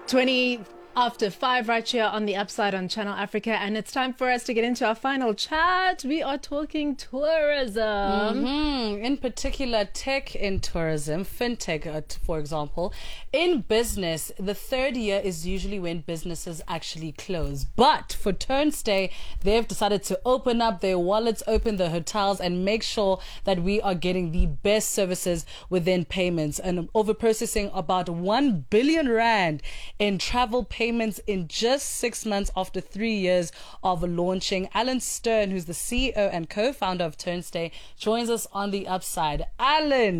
20 after 5 right here on the Upside on Channel Africa, and it's time for us to get into our final chat. We are talking tourism. In particular, tech in tourism, fintech, for example. In business, the third year is usually when businesses actually close. But for Turnstay, they've decided to open up their wallets, open the hotels, and make sure that we are getting the best services within payments. And over processing about 1 billion rand in travel payments in just 6 months after 3 years of launching. Alan Stern, who's the CEO and co-founder of Turnstay, joins us on the Upside. Alan,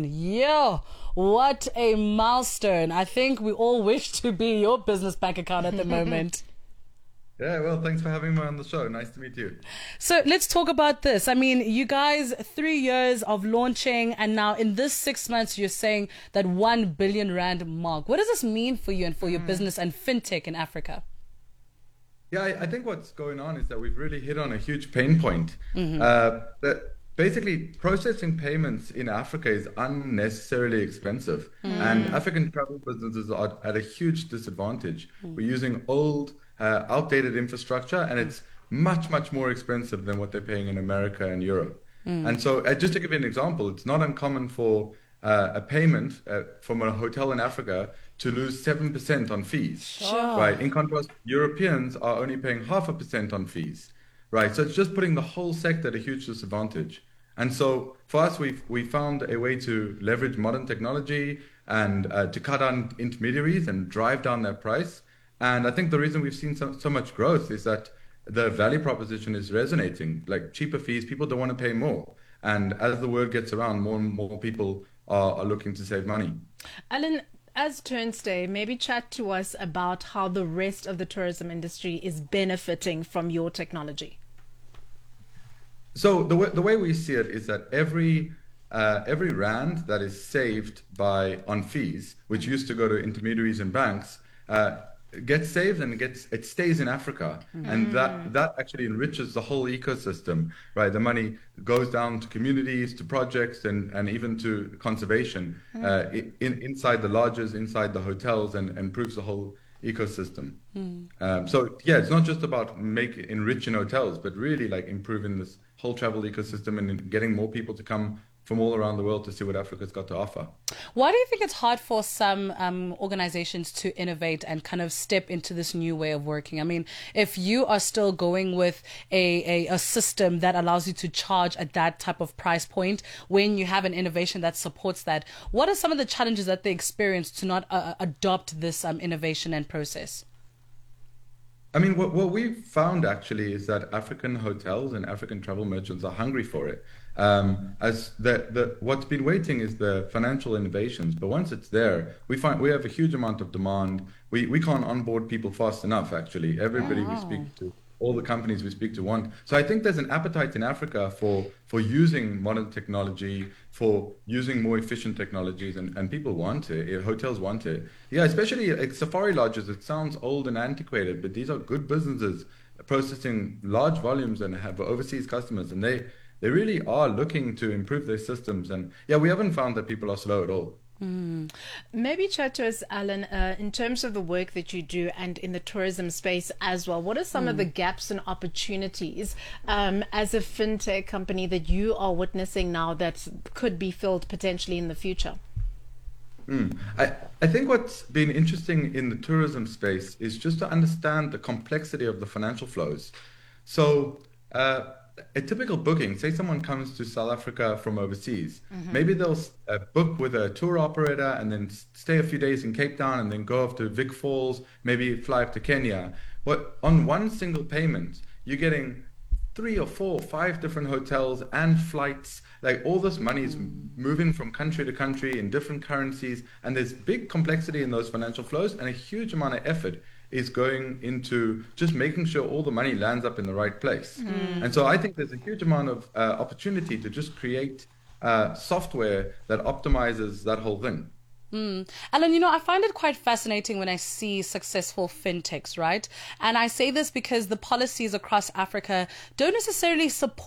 what a milestone. I think we all wish to be your business bank account at the moment. Yeah, well, thanks for having me on the show. Nice to meet you. So let's talk about this. I mean, you guys, 3 years of launching, and now in this 6 months, you're saying that 1 billion rand mark. What does this mean for you and for your business and fintech in Africa? Yeah, I think what's going on is that we've really hit on a huge pain point. That basically processing payments in Africa is unnecessarily expensive, and African travel businesses are at a huge disadvantage. We're using old, outdated infrastructure, and it's much, much more expensive than what they're paying in America and Europe. And so just to give you an example, it's not uncommon for a payment from a hotel in Africa to lose 7% on fees. Right. In contrast, Europeans are only paying 0.5% on fees. Right. So it's just putting the whole sector at a huge disadvantage. And so for us, we found a way to leverage modern technology and to cut down intermediaries and drive down their price. And I think the reason we've seen so much growth is that the value proposition is resonating. Like cheaper fees, people don't want to pay more. And as the word gets around, more and more people are looking to save money. Alan, as Turnstay, maybe chat to us about how the rest of the tourism industry is benefiting from your technology. So the way we see it is that every rand that is saved on fees, which used to go to intermediaries and banks, gets saved and it stays in Africa, and that actually enriches the whole ecosystem. Right, the money goes down to communities, to projects, and even to conservation inside the lodges, inside the hotels, and improves the whole ecosystem. So yeah, it's not just about enriching hotels, but really like improving this whole travel ecosystem and getting more people to come from all around the world to see what Africa's got to offer. Why do you think it's hard for some organizations to innovate and kind of step into this new way of working? I mean, if you are still going with a system that allows you to charge at that type of price point, when you have an innovation that supports that, what are some of the challenges that they experience to not adopt this innovation and process? I mean, what we've found actually is that African hotels and African travel merchants are hungry for it. As what's been waiting is the financial innovations, but once it's there, we find we have a huge amount of demand. We can't onboard people fast enough. Actually, everybody we speak to, all the companies we speak to want. So I think there's an appetite in Africa for using modern technology, for using more efficient technologies, and people want it. Hotels want it. Yeah, especially like safari lodges. It sounds old and antiquated, but these are good businesses processing large volumes and have overseas customers, and they really are looking to improve their systems. And yeah, we haven't found that people are slow at all. Maybe chat to us, Alan, in terms of the work that you do and in the tourism space as well. What are some of the gaps and opportunities as a fintech company that you are witnessing now that could be filled potentially in the future? I think what's been interesting in the tourism space is just to understand the complexity of the financial flows. So a typical booking, say someone comes to South Africa from overseas, maybe they'll book with a tour operator and then stay a few days in Cape Town and then go off to Vic Falls, maybe fly up to Kenya. But on one single payment, you're getting 3 or 4 or 5 different hotels and flights. Like all this money is moving from country to country in different currencies, and there's big complexity in those financial flows, and a huge amount of effort is going into just making sure all the money lands up in the right place. And so I think there's a huge amount of opportunity to just create software that optimizes that whole thing. Alan, I find it quite fascinating when I see successful fintechs, right? And I say this because the policies across Africa don't necessarily support